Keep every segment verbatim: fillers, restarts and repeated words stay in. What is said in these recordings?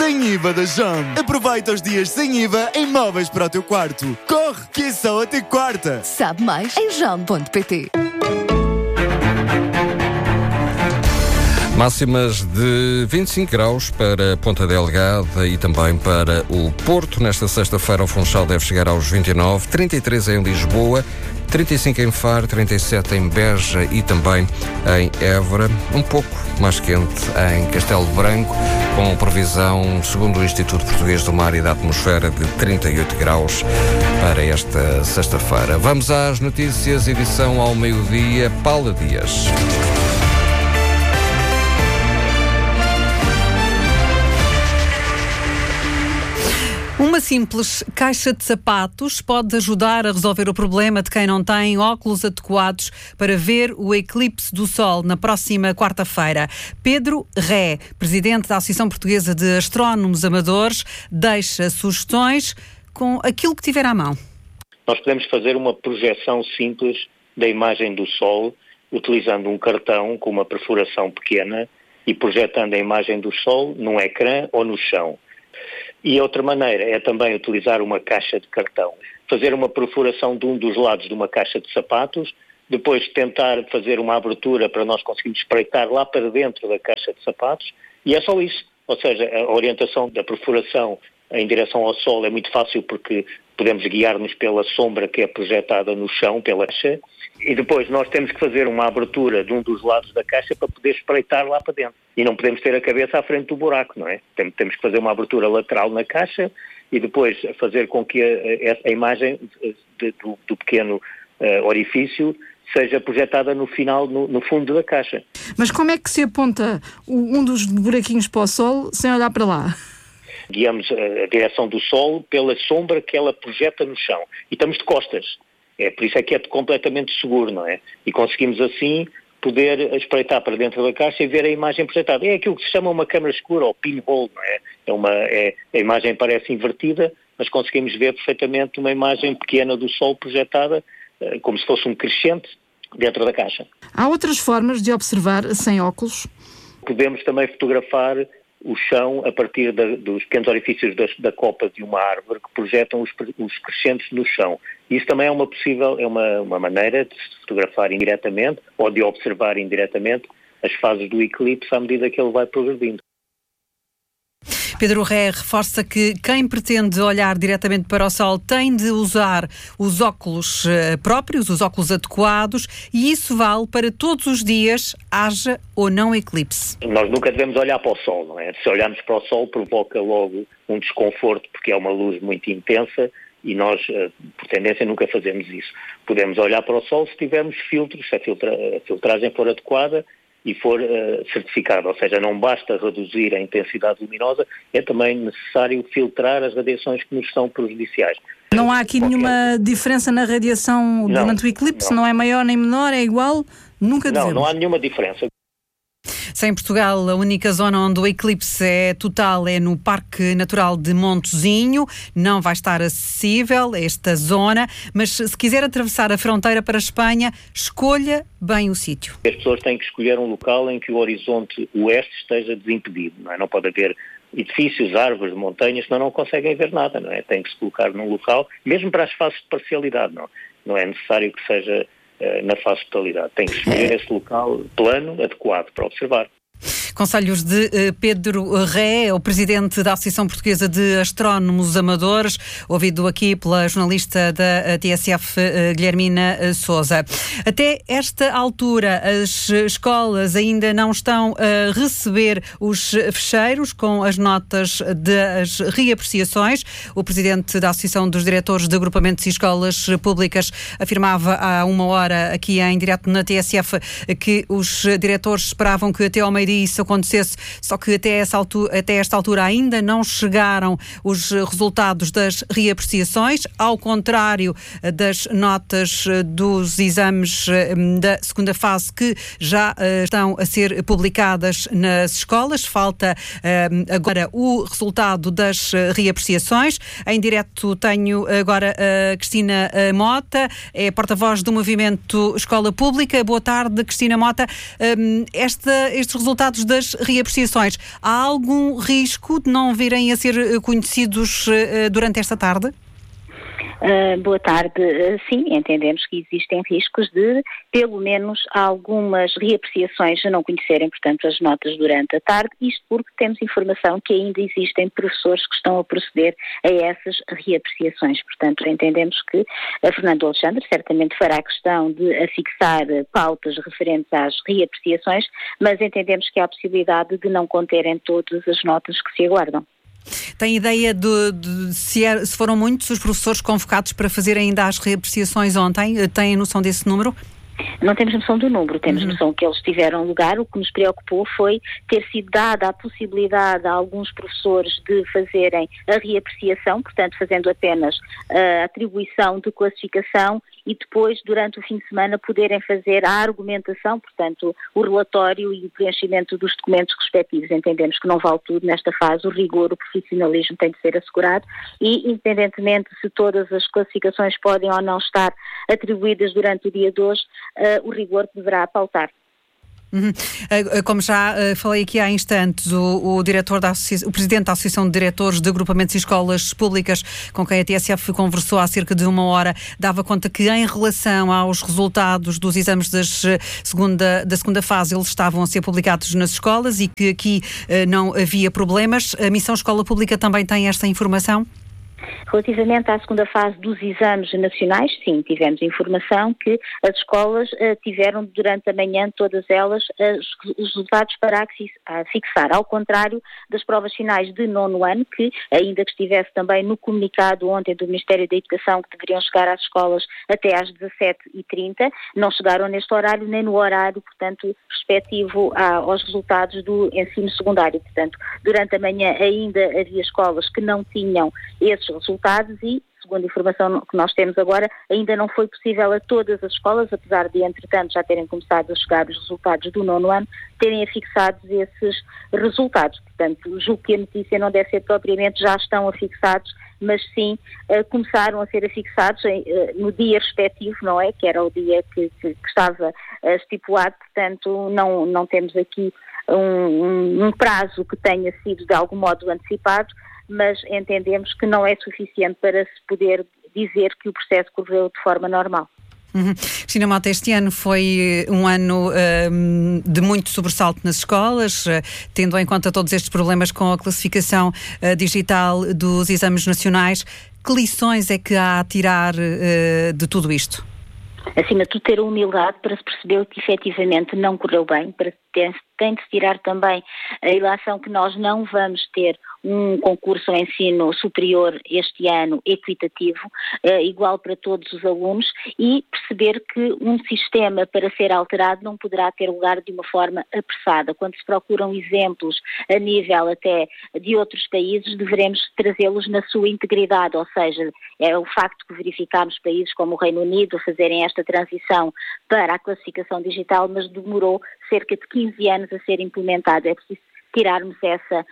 sem I V A da Jam. Aproveita os dias sem I V A em móveis para o teu quarto. Corre, que é só até quarta. Sabe mais em jam ponto pt. Máximas de vinte e cinco graus para Ponta Delgada e também para o Porto. Nesta sexta-feira o Funchal deve chegar aos vinte e nove, trinta e três em Lisboa, trinta e cinco em Faro, trinta e sete em Beja e também em Évora. Um pouco mais quente em Castelo Branco, com previsão, segundo o Instituto Português do Mar e da Atmosfera, de trinta e oito graus para esta sexta-feira. Vamos às notícias, edição ao meio-dia. Paula Dias. Uma simples caixa de sapatos pode ajudar a resolver o problema de quem não tem óculos adequados para ver o eclipse do Sol na próxima quarta-feira. Pedro Ré, presidente da Associação Portuguesa de Astrónomos Amadores, deixa sugestões com aquilo que tiver à mão. Nós podemos fazer uma projeção simples da imagem do Sol, utilizando um cartão com uma perfuração pequena e projetando a imagem do Sol num ecrã ou no chão. E outra maneira é também utilizar uma caixa de cartão, fazer uma perfuração de um dos lados de uma caixa de sapatos, depois tentar fazer uma abertura para nós conseguirmos espreitar lá para dentro da caixa de sapatos, e é só isso. Ou seja, a orientação da perfuração em direção ao Sol é muito fácil porque podemos guiar-nos pela sombra que é projetada no chão, pela caixa, e depois nós temos que fazer uma abertura de um dos lados da caixa para poder espreitar lá para dentro. E não podemos ter a cabeça à frente do buraco, não é? Temos que fazer uma abertura lateral na caixa e depois fazer com que a, a imagem de, do, do pequeno uh, orifício seja projetada no final, no, no fundo da caixa. Mas como é que se aponta um dos buraquinhos para o Sol sem olhar para lá? Guiamos a direção do Sol pela sombra que ela projeta no chão. E estamos de costas. É, por isso é que é completamente seguro, não é? E conseguimos assim poder espreitar para dentro da caixa e ver a imagem projetada. É aquilo que se chama uma câmara escura, ou pinhole, não é? É uma, é, a imagem parece invertida, mas conseguimos ver perfeitamente uma imagem pequena do Sol projetada, como se fosse um crescente, dentro da caixa. Há outras formas de observar sem óculos? Podemos também fotografar o chão a partir da, dos pequenos orifícios da, da copa de uma árvore que projetam os, os crescentes no chão. Isso também é uma possível, é uma, uma maneira de se fotografar indiretamente ou de observar indiretamente as fases do eclipse à medida que ele vai progredindo. Pedro Ré reforça que quem pretende olhar diretamente para o Sol tem de usar os óculos próprios, os óculos adequados, e isso vale para todos os dias, haja ou não eclipse. Nós nunca devemos olhar para o Sol, não é? Se olharmos para o Sol provoca logo um desconforto porque é uma luz muito intensa e nós, por tendência, nunca fazemos isso. Podemos olhar para o Sol se tivermos filtros, se a, filtra, a filtragem for adequada e for uh, certificado, ou seja, não basta reduzir a intensidade luminosa, é também necessário filtrar as radiações que nos são prejudiciais. Não há aqui Qualquer... nenhuma diferença na radiação não, durante o eclipse? Não. não é maior nem menor, é igual? Nunca devemos. Não, não há nenhuma diferença. Em Portugal, a única zona onde o eclipse é total é no Parque Natural de Montezinho. Não vai estar acessível esta zona, mas se quiser atravessar a fronteira para a Espanha, escolha bem o sítio. As pessoas têm que escolher um local em que o horizonte oeste esteja desimpedido, não é? Não pode haver edifícios, árvores, montanhas, senão não conseguem ver nada, não é? Tem que se colocar num local, mesmo para as fases de parcialidade, não, não é necessário que seja na fase de totalidade. Tem que escolher esse local plano adequado para observar. Conselhos de uh, Pedro Ré, o presidente da Associação Portuguesa de Astrónomos Amadores, ouvido aqui pela jornalista da T S F, uh, Guilhermina uh, Sousa. Até esta altura, as escolas ainda não estão a receber os fecheiros com as notas das reapreciações. O presidente da Associação dos Diretores de Agrupamentos e Escolas Públicas afirmava há uma hora aqui em direto na T S F que os diretores esperavam que até ao meio-dia isso acontecesse, só que até, essa altura, até esta altura ainda não chegaram os resultados das reapreciações, ao contrário das notas dos exames da segunda fase que já uh, estão a ser publicadas nas escolas. Falta uh, agora o resultado das reapreciações. Em direto tenho agora a Cristina Mota, é porta-voz do Movimento Escola Pública. Boa tarde, Cristina Mota. Um, esta, estes resultados da das reapreciações. Há algum risco de não virem a ser conhecidos uh, durante esta tarde? Uh, boa tarde. Uh, sim, entendemos que existem riscos de, pelo menos, algumas reapreciações a não conhecerem, portanto, as notas durante a tarde, isto porque temos informação que ainda existem professores que estão a proceder a essas reapreciações. Portanto, entendemos que a Fernando Alexandre certamente fará questão de afixar pautas referentes às reapreciações, mas entendemos que há a possibilidade de não conterem todas as notas que se aguardam. Tem ideia de, de se, é, se foram muitos os professores convocados para fazer ainda as reapreciações ontem? Tem noção desse número? Não temos noção do número, temos uhum. noção que eles tiveram lugar. O que nos preocupou foi ter sido dada a possibilidade a alguns professores de fazerem a reapreciação, portanto fazendo apenas a atribuição de classificação e depois, durante o fim de semana, poderem fazer a argumentação, portanto, o relatório e o preenchimento dos documentos respectivos. Entendemos que não vale tudo nesta fase, o rigor, o profissionalismo tem de ser assegurado e, independentemente se todas as classificações podem ou não estar atribuídas durante o dia de hoje, uh, o rigor deverá pautar. Uhum. Como já uh, falei aqui há instantes, o, o, diretor da o presidente da Associação de Diretores de Agrupamentos e Escolas Públicas, com quem a T S F conversou há cerca de uma hora, dava conta que em relação aos resultados dos exames das segunda, da segunda fase, eles estavam a ser publicados nas escolas e que aqui uh, não havia problemas. A Missão Escola Pública também tem esta informação? Relativamente à segunda fase dos exames nacionais, sim, tivemos informação que as escolas uh, tiveram durante a manhã, todas elas, uh, os resultados para fixar, ao contrário das provas finais de nono ano, que, ainda que estivesse também no comunicado ontem do Ministério da Educação, que deveriam chegar às escolas até às dezassete e trinta, não chegaram neste horário, nem no horário, portanto, respectivo a, aos resultados do ensino secundário. Portanto, durante a manhã ainda havia escolas que não tinham esses resultados e, segundo a informação que nós temos agora, ainda não foi possível a todas as escolas, apesar de, entretanto, já terem começado a chegar os resultados do nono ano, terem afixados esses resultados. Portanto, julgo que a notícia não deve ser propriamente já estão afixados, mas sim uh, começaram a ser afixados uh, no dia respectivo, não é? Que era o dia que, que, que estava uh, estipulado, portanto, não, não temos aqui um, um, um prazo que tenha sido de algum modo antecipado, mas entendemos que não é suficiente para se poder dizer que o processo correu de forma normal. Uhum. Cristina Mota, este ano foi um ano um, de muito sobressalto nas escolas, uh, tendo em conta todos estes problemas com a classificação uh, digital dos exames nacionais. Que lições é que há a tirar uh, de tudo isto? Acima de tudo, ter a humildade para se perceber que efetivamente não correu bem, para ter, tem de se tirar também a ilação que nós não vamos ter um concurso ao ensino superior este ano equitativo, eh, igual para todos os alunos, e perceber que um sistema para ser alterado não poderá ter lugar de uma forma apressada. Quando se procuram exemplos a nível até de outros países, devemos trazê-los na sua integridade, ou seja, é o facto que verificámos países como o Reino Unido a fazerem esta transição para a classificação digital, mas demorou cerca de quinze anos a ser implementado. É preciso tirarmos essa,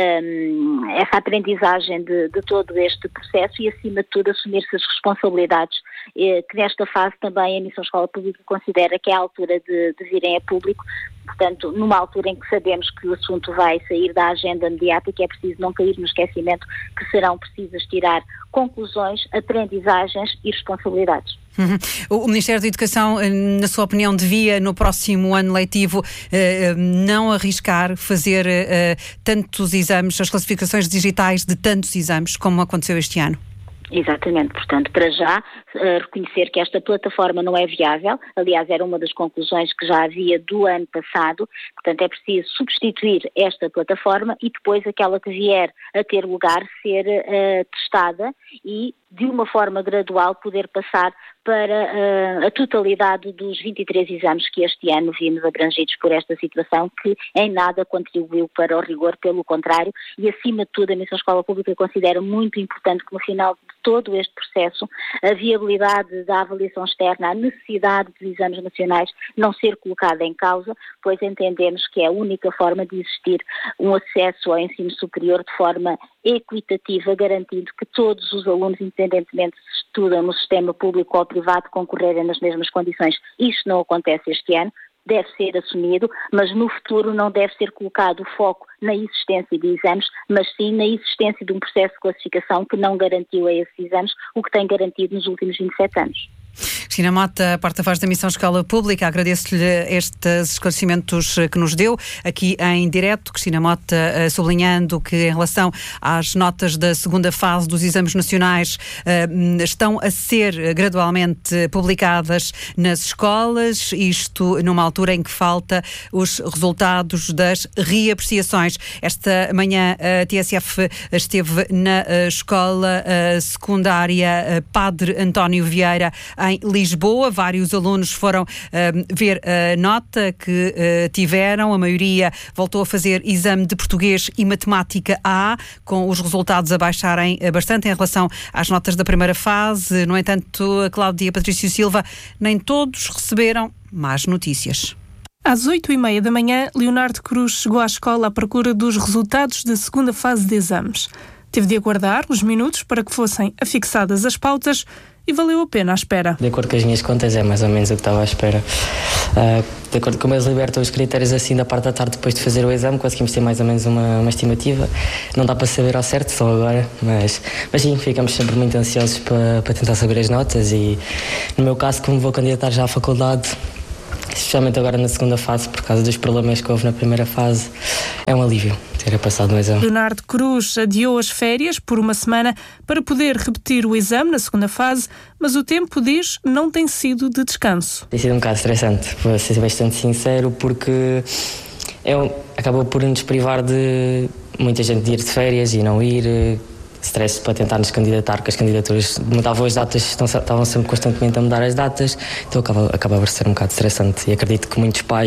um, essa aprendizagem de, de todo este processo e, acima de tudo, assumir-se as responsabilidades, eh, que nesta fase também a Missão Escola Pública considera que é a altura de, de virem a público. Portanto, numa altura em que sabemos que o assunto vai sair da agenda mediática, é preciso não cair no esquecimento que serão precisas tirar conclusões, aprendizagens e responsabilidades. Uhum. O Ministério da Educação, na sua opinião, devia no próximo ano letivo eh, não arriscar fazer eh, tantos exames, as classificações digitais de tantos exames como aconteceu este ano? Exatamente, portanto, para já uh, reconhecer que esta plataforma não é viável, aliás era uma das conclusões que já havia do ano passado, portanto é preciso substituir esta plataforma e depois aquela que vier a ter lugar ser uh, testada e de uma forma gradual poder passar para uh, a totalidade dos vinte e três exames que este ano vimos abrangidos por esta situação, que em nada contribuiu para o rigor, pelo contrário, e acima de tudo a Missão Escola Pública considera muito importante que no final de todo este processo a viabilidade da avaliação externa, a necessidade dos exames nacionais não ser colocada em causa, pois entendemos que é a única forma de existir um acesso ao ensino superior de forma equitativa, garantindo que todos os alunos, independentemente se estudam no sistema público ou privado, concorrerem nas mesmas condições. Isto não acontece este ano. deve ser assumido, mas no futuro não deve ser colocado o foco na existência de exames, mas sim na existência de um processo de classificação que não garantiu a esses exames o que tem garantido nos últimos vinte e sete anos. Cristina Mota, porta-voz da Missão Escola Pública, agradeço-lhe estes esclarecimentos que nos deu aqui em direto. Cristina Mota sublinhando que em relação às notas da segunda fase dos exames nacionais estão a ser gradualmente publicadas nas escolas, isto numa altura em que falta os resultados das reapreciações. Esta manhã a T S F esteve na escola secundária Padre António Vieira em Lisboa. Vários alunos foram uh, ver a nota que uh, tiveram. A maioria voltou a fazer exame de português e matemática A, com os resultados a baixarem bastante em relação às notas da primeira fase. No entanto, a Cláudia Patrício Silva, nem todos receberam más notícias. Às oito e meia da manhã, Leonardo Cruz chegou à escola à procura dos resultados da segunda fase de exames. Teve de aguardar uns minutos para que fossem afixadas as pautas e valeu a pena a espera. De acordo com as minhas contas, é mais ou menos o que estava à espera. Uh, de acordo com como eles libertam os critérios assim da parte da tarde depois de fazer o exame, conseguimos ter mais ou menos uma, uma estimativa. Não dá para saber ao certo, só agora, mas, mas sim, ficamos sempre muito ansiosos para, para tentar saber as notas e, no meu caso, como vou candidatar já à faculdade, especialmente agora na segunda fase, por causa dos problemas que houve na primeira fase, é um alívio ter passado no exame. Leonardo Cruz adiou as férias por uma semana para poder repetir o exame na segunda fase, mas o tempo, diz, não tem sido de descanso. Tem sido um bocado estressante, vou ser bastante sincero, porque é um, acabou por nos privar de muita gente de ir de férias e não ir, stress para tentar nos candidatar, porque as candidaturas mudavam as datas, estavam sempre constantemente a mudar as datas, então acaba, acaba por ser um bocado estressante e acredito que muitos pais